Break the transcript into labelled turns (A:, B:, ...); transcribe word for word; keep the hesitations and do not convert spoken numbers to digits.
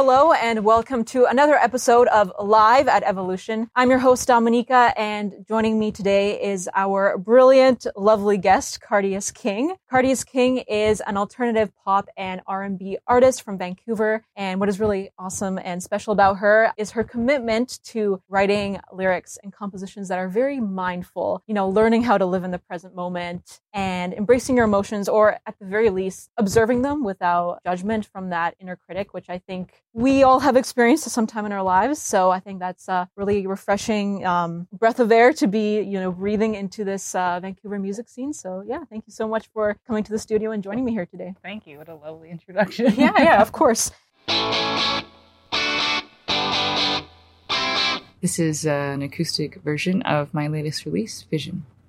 A: hello, and welcome to another episode of Live at Evolution. I'm your host, Dominica, and joining me today is our brilliant, lovely guest, Cardius King. Cardius King is an alternative pop and R and B artist from Vancouver, and what is really awesome and special about her is her commitment to writing lyrics and compositions that are very mindful, you know, learning how to live in the present moment and embracing your emotions, or at the very least, observing them without judgment from that inner critic, which I think we all have experienced at some time in our lives. So I think that's a really refreshing um, breath of air to be, you know, breathing into this uh, Vancouver music scene. So yeah, thank you so much for coming to the studio and joining me here today.
B: Thank you. What a lovely introduction.
A: yeah, yeah, of course.
B: This is uh, an acoustic version of my latest release, Vision.